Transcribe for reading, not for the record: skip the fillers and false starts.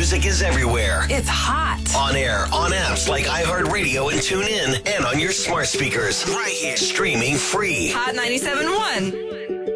music is everywhere. It's hot. On air, on apps like iHeartRadio and TuneIn, and on your smart speakers. Right here. Streaming free. Hot 97.1.